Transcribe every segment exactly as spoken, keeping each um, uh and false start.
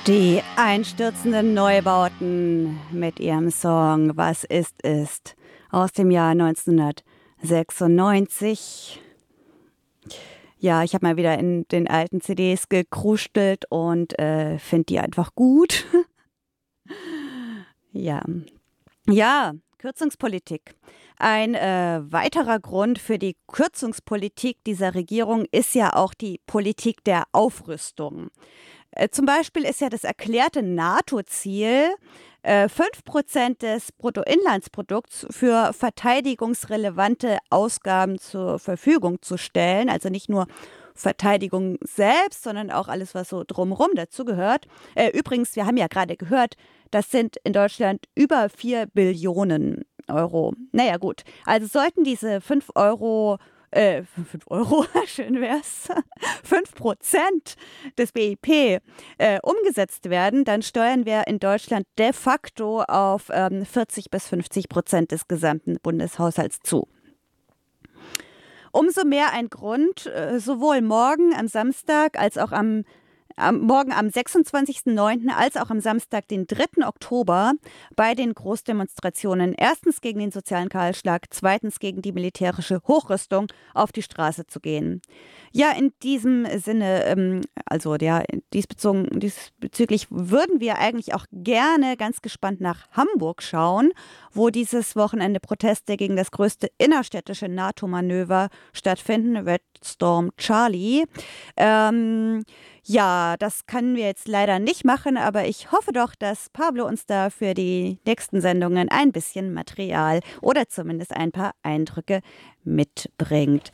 Die einstürzenden Neubauten mit ihrem Song Was ist, ist aus dem Jahr neunzehnhundertsechsundneunzig. Ja, ich habe mal wieder in den alten C Ds gekrustelt und äh, finde die einfach gut. ja. Ja, Kürzungspolitik. Ein äh, weiterer Grund für die Kürzungspolitik dieser Regierung ist ja auch die Politik der Aufrüstung. Äh, zum Beispiel ist ja das erklärte NATO-Ziel, äh, fünf Prozent des Bruttoinlandsprodukts für verteidigungsrelevante Ausgaben zur Verfügung zu stellen. Also nicht nur Verteidigung selbst, sondern auch alles, was so drumherum dazugehört. Äh, übrigens, wir haben ja gerade gehört, das sind in Deutschland über vier Billionen Euro. Naja, gut. Also sollten diese fünf Euro, äh, fünf Euro, schön wär's, fünf Prozent des B I P äh, umgesetzt werden, dann steuern wir in Deutschland de facto auf ähm, vierzig bis fünfzig Prozent des gesamten Bundeshaushalts zu. Umso mehr ein Grund, äh, sowohl morgen am Samstag als auch am Am, morgen am sechsundzwanzigsten neunten als auch am Samstag, den dritten Oktober, bei den Großdemonstrationen erstens gegen den sozialen Kahlschlag, zweitens gegen die militärische Hochrüstung auf die Straße zu gehen. Ja, in diesem Sinne, ähm, also ja, diesbezogen, diesbezüglich würden wir eigentlich auch gerne ganz gespannt nach Hamburg schauen, wo dieses Wochenende Proteste gegen das größte innerstädtische NATO-Manöver stattfinden, Red Storm Charlie. Ähm, Ja, das können wir jetzt leider nicht machen, aber ich hoffe doch, dass Pablo uns da für die nächsten Sendungen ein bisschen Material oder zumindest ein paar Eindrücke mitbringt.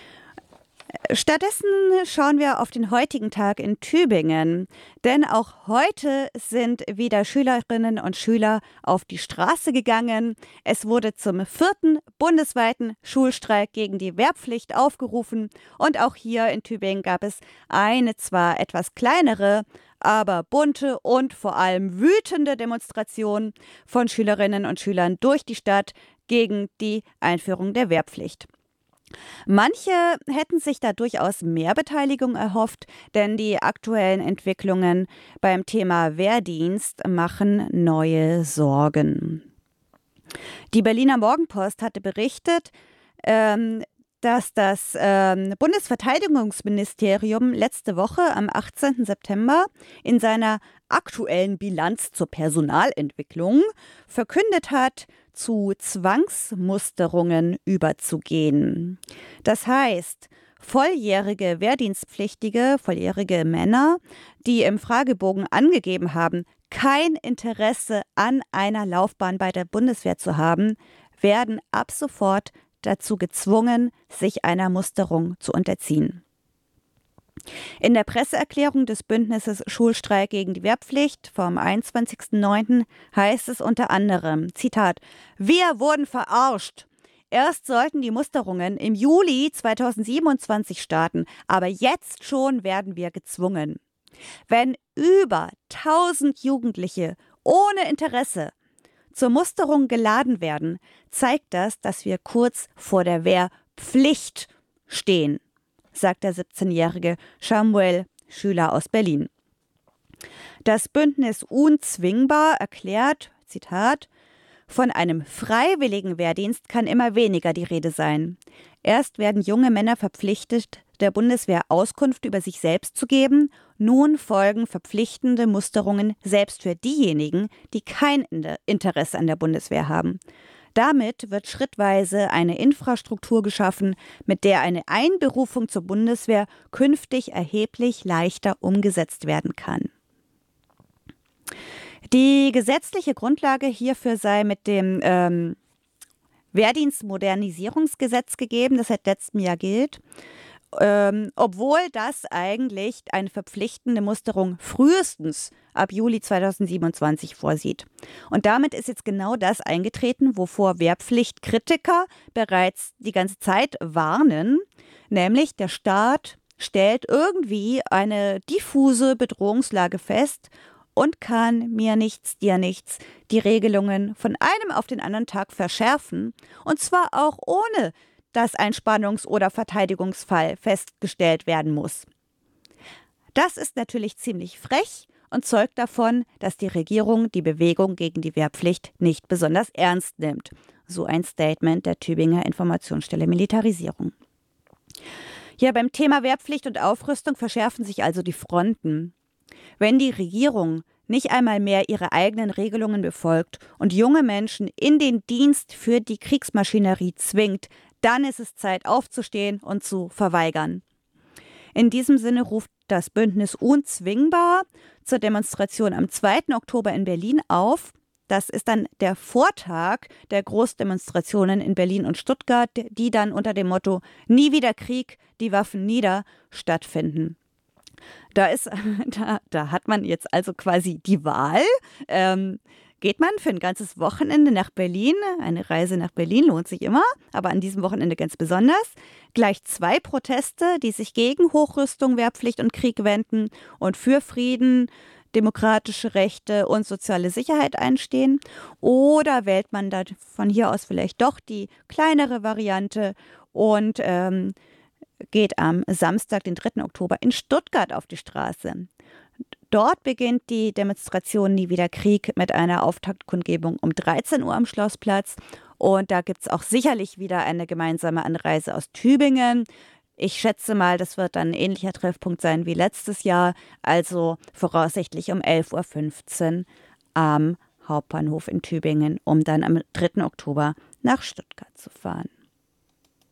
Stattdessen schauen wir auf den heutigen Tag in Tübingen, denn auch heute sind wieder Schülerinnen und Schüler auf die Straße gegangen. Es wurde zum vierten bundesweiten Schulstreik gegen die Wehrpflicht aufgerufen und auch hier in Tübingen gab es eine zwar etwas kleinere, aber bunte und vor allem wütende Demonstration von Schülerinnen und Schülern durch die Stadt gegen die Einführung der Wehrpflicht. Manche hätten sich da durchaus mehr Beteiligung erhofft, denn die aktuellen Entwicklungen beim Thema Wehrdienst machen neue Sorgen. Die Berliner Morgenpost hatte berichtet, ähm, dass das ähm, Bundesverteidigungsministerium letzte Woche am achtzehnten September in seiner aktuellen Bilanz zur Personalentwicklung verkündet hat, zu Zwangsmusterungen überzugehen. Das heißt, volljährige Wehrdienstpflichtige, volljährige Männer, die im Fragebogen angegeben haben, kein Interesse an einer Laufbahn bei der Bundeswehr zu haben, werden ab sofort dazu gezwungen, sich einer Musterung zu unterziehen. In der Presseerklärung des Bündnisses Schulstreik gegen die Wehrpflicht vom einundzwanzigsten neunten heißt es unter anderem, Zitat, wir wurden verarscht. Erst sollten die Musterungen im Juli zweitausendsiebenundzwanzig starten, aber jetzt schon werden wir gezwungen. Wenn über tausend Jugendliche ohne Interesse zur Musterung geladen werden, zeigt das, dass wir kurz vor der Wehrpflicht stehen, sagt der siebzehnjährige Samuel, Schüler aus Berlin. Das Bündnis Unzwingbar erklärt, Zitat, von einem freiwilligen Wehrdienst kann immer weniger die Rede sein. Erst werden junge Männer verpflichtet, der Bundeswehr Auskunft über sich selbst zu geben. Nun folgen verpflichtende Musterungen selbst für diejenigen, die kein Interesse an der Bundeswehr haben. Damit wird schrittweise eine Infrastruktur geschaffen, mit der eine Einberufung zur Bundeswehr künftig erheblich leichter umgesetzt werden kann. Die gesetzliche Grundlage hierfür sei mit dem ähm, Wehrdienstmodernisierungsgesetz gegeben, das seit letztem Jahr gilt. Ähm, obwohl das eigentlich eine verpflichtende Musterung frühestens ab Juli zweitausendsiebenundzwanzig vorsieht. Und damit ist jetzt genau das eingetreten, wovor Wehrpflichtkritiker bereits die ganze Zeit warnen, nämlich der Staat stellt irgendwie eine diffuse Bedrohungslage fest und kann mir nichts, dir nichts, die Regelungen von einem auf den anderen Tag verschärfen, und zwar auch ohne dass ein Spannungs- oder Verteidigungsfall festgestellt werden muss. Das ist natürlich ziemlich frech und zeugt davon, dass die Regierung die Bewegung gegen die Wehrpflicht nicht besonders ernst nimmt. So ein Statement der Tübinger Informationsstelle Militarisierung. Ja, beim Thema Wehrpflicht und Aufrüstung verschärfen sich also die Fronten. Wenn die Regierung nicht einmal mehr ihre eigenen Regelungen befolgt und junge Menschen in den Dienst für die Kriegsmaschinerie zwingt, dann ist es Zeit aufzustehen und zu verweigern. In diesem Sinne ruft das Bündnis Unzwingbar zur Demonstration am zweiten Oktober in Berlin auf. Das ist dann der Vortag der Großdemonstrationen in Berlin und Stuttgart, die dann unter dem Motto „Nie wieder Krieg, die Waffen nieder" stattfinden. Da ist, da, da hat man jetzt also quasi die Wahl. Ähm, geht man für ein ganzes Wochenende nach Berlin? Eine Reise nach Berlin lohnt sich immer, aber an diesem Wochenende ganz besonders. Gleich zwei Proteste, die sich gegen Hochrüstung, Wehrpflicht und Krieg wenden und für Frieden, demokratische Rechte und soziale Sicherheit einstehen? Oder wählt man da von hier aus vielleicht doch die kleinere Variante und ähm, geht am Samstag, den dritten Oktober, in Stuttgart auf die Straße. Dort beginnt die Demonstration Nie wieder Krieg mit einer Auftaktkundgebung um dreizehn Uhr am Schlossplatz. Und da gibt es auch sicherlich wieder eine gemeinsame Anreise aus Tübingen. Ich schätze mal, das wird dann ein ähnlicher Treffpunkt sein wie letztes Jahr, also voraussichtlich um elf Uhr fünfzehn am Hauptbahnhof in Tübingen, um dann am dritten Oktober nach Stuttgart zu fahren.